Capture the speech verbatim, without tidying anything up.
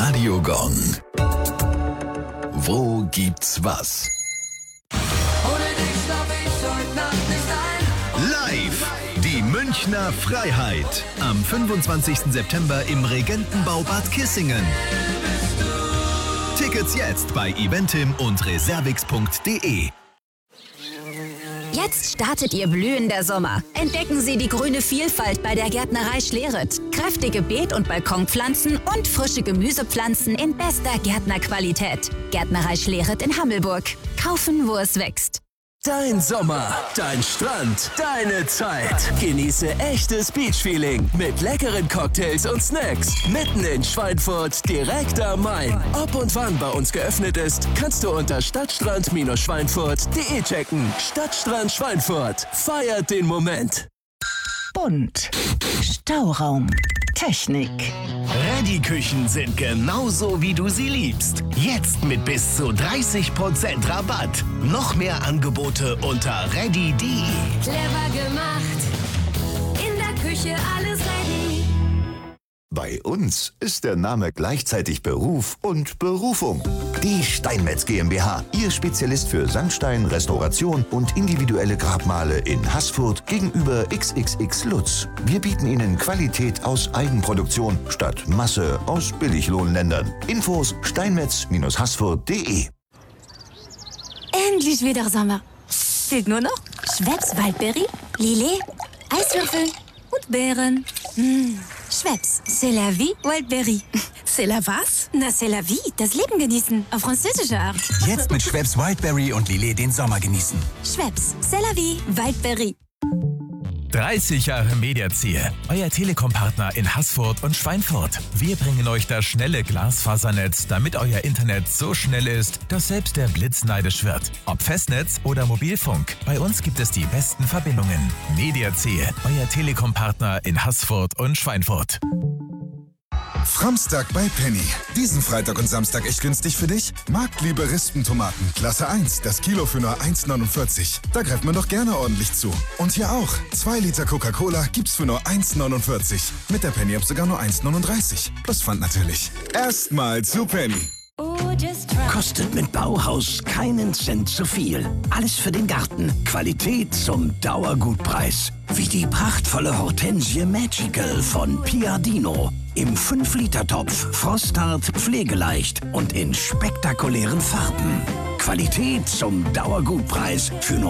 Radio Gong. Wo gibt's was? Live! Die Münchner Freiheit. Am fünfundzwanzigsten September im Regentenbau Bad Kissingen. Tickets jetzt bei eventim und reservix punkt de. Jetzt startet Ihr blühender Sommer. Entdecken Sie die grüne Vielfalt bei der Gärtnerei Schleret. Kräftige Beet- und Balkonpflanzen und frische Gemüsepflanzen in bester Gärtnerqualität. Gärtnerei Schleret in Hammelburg. Kaufen, wo es wächst. Dein Sommer, dein Strand, deine Zeit. Genieße echtes Beach-Feeling mit leckeren Cocktails und Snacks. Mitten in Schweinfurt, direkt am Main. Ob und wann bei uns geöffnet ist, kannst du unter stadtstrand schweinfurt punkt de checken. Stadtstrand Schweinfurt. Feiert den Moment. Bunt. Stauraum. Technik. Ready-Küchen sind genauso, wie du sie liebst. Jetzt mit bis zu dreißig Prozent Rabatt. Noch mehr Angebote unter ready punkt de. Clever gemacht. In der Küche alles ready. Bei uns ist der Name gleichzeitig Beruf und Berufung. Die Steinmetz GmbH, Ihr Spezialist für Sandstein, Restauration und individuelle Grabmale in Haßfurt gegenüber X X X Lutz. Wir bieten Ihnen Qualität aus Eigenproduktion statt Masse aus Billiglohnländern. Infos steinmetz haßfurt punkt de. Endlich wieder Sommer. Fehlt nur noch Schweppes Waldberry, Lillet, Eiswürfel und Beeren. Mmh. Schweppes, c'est la vie, Wildberry. C'est la was? Na, c'est la vie, das Leben genießen, auf französische Art. Jetzt mit Schweppes Wildberry und Lillet den Sommer genießen. Schweppes, c'est la vie, Wildberry. dreißig Jahre Mediazier, euer Telekom-Partner in Haßfurt und Schweinfurt. Wir bringen euch das schnelle Glasfasernetz, damit euer Internet so schnell ist, dass selbst der Blitz neidisch wird. Ob Festnetz oder Mobilfunk, bei uns gibt es die besten Verbindungen. Mediazier, euer Telekom-Partner in Haßfurt und Schweinfurt. Framstag bei Penny. Diesen Freitag und Samstag echt günstig für dich? Marktliebe Rispentomaten, Klasse eins, das Kilo für nur eins neunundvierzig. Da greift man doch gerne ordentlich zu. Und hier auch. zwei Liter Coca-Cola gibt's für nur eins neunundvierzig. Mit der Penny-App sogar nur eins neununddreißig. Plus Pfand natürlich. Erstmal zu Penny. Kostet mit Bauhaus keinen Cent zu viel. Alles für den Garten. Qualität zum Dauergutpreis. Wie die prachtvolle Hortensie Magical von Piadino. Im fünf Liter Topf, frosthart, pflegeleicht und in spektakulären Farben. Qualität zum Dauergutpreis für nur